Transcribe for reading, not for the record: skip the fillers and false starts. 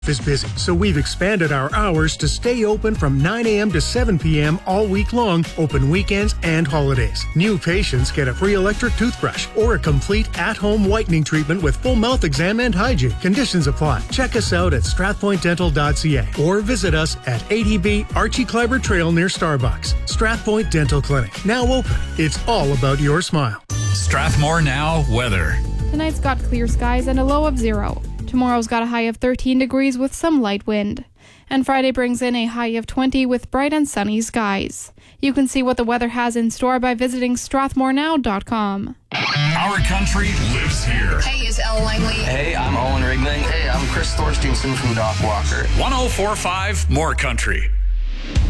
is busy, so we've expanded our hours to stay open from 9 a.m. to 7 p.m. all week long, open weekends and holidays. New patients get a free electric toothbrush or a complete at-home whitening treatment with full mouth exam and hygiene. Conditions apply. Check us out at strathpointdental.ca or visit us at 80B Archie Kleiber Trail near Starbucks. Strathpoint Dental Clinic, now open. It's all about your smile. Strathmore Now weather. Tonight's got clear skies and a low of 0. Tomorrow's got a high of 13 degrees with some light wind. And Friday brings in a high of 20 with bright and sunny skies. You can see what the weather has in store by visiting strathmorenow.com. Our country lives here. Hey, it's Elle Langley. Hey, I'm Owen Rigling. Hey, I'm Chris Thorstenson from Doc Walker. 104.5 More Country.